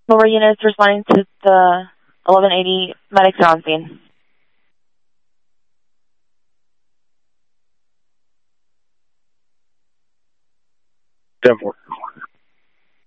Lower units responding to the 1180 medics are on scene. 10-4.